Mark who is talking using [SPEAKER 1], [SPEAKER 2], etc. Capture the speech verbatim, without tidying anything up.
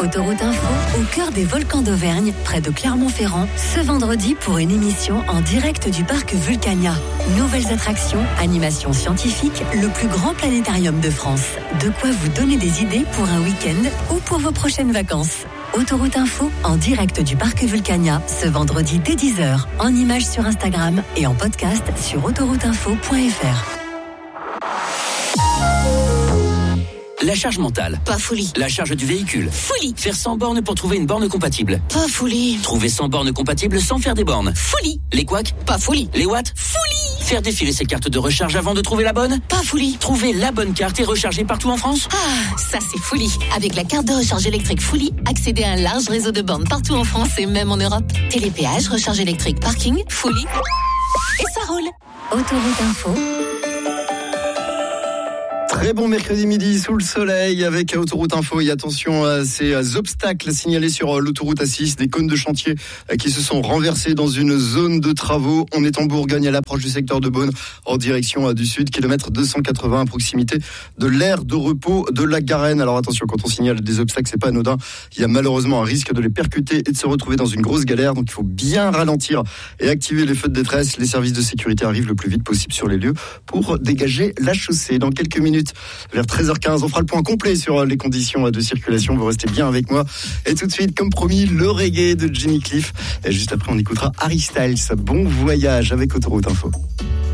[SPEAKER 1] Autoroute Info, au cœur des volcans d'Auvergne, près de Clermont-Ferrand, ce vendredi pour une émission en direct du parc Vulcania. Nouvelles attractions, animations scientifiques, le plus grand planétarium de France. De quoi vous donner des idées pour un week-end ou pour vos prochaines vacances. Autoroute Info, en direct du parc Vulcania, ce vendredi dès dix heures, en images sur Instagram et en podcast sur autoroute info point f r.
[SPEAKER 2] La charge mentale.
[SPEAKER 3] Pas folie.
[SPEAKER 2] La charge du véhicule.
[SPEAKER 3] Folie.
[SPEAKER 2] Faire cent bornes pour trouver une borne compatible.
[SPEAKER 3] Pas folie.
[SPEAKER 2] Trouver cent bornes compatibles sans faire des bornes.
[SPEAKER 3] Folie.
[SPEAKER 2] Les couacs.
[SPEAKER 3] Pas folie.
[SPEAKER 2] Les watts.
[SPEAKER 3] Folie.
[SPEAKER 2] Faire défiler ses cartes de recharge avant de trouver la bonne.
[SPEAKER 3] Pas folie.
[SPEAKER 2] Trouver la bonne carte et recharger partout en France.
[SPEAKER 3] Ah, ça c'est folie. Avec la carte de recharge électrique Folie, accédez à un large réseau de bornes partout en France et même en Europe. Télépéage, recharge électrique, parking, Folie. Et ça roule.
[SPEAKER 1] Autoroute Info.
[SPEAKER 4] Très bon mercredi midi sous le soleil avec Autoroute Info et attention à ces obstacles signalés sur l'autoroute A six, des cônes de chantier qui se sont renversés dans une zone de travaux. On est en Bourgogne à l'approche du secteur de Beaune en direction du sud, kilomètre deux cent quatre-vingts à proximité de l'aire de repos de la Garenne. Alors attention, quand on signale des obstacles, c'est pas anodin. Il y a malheureusement un risque de les percuter et de se retrouver dans une grosse galère. Donc il faut bien ralentir et activer les feux de détresse. Les services de sécurité arrivent le plus vite possible sur les lieux pour dégager la chaussée. Dans quelques minutes, vers treize heures quinze, on fera le point complet sur les conditions de circulation. Vous restez bien avec moi. Et tout de suite, comme promis, le reggae de Jimmy Cliff. Et juste après, on écoutera Harry Styles. Bon voyage avec Autoroute Info.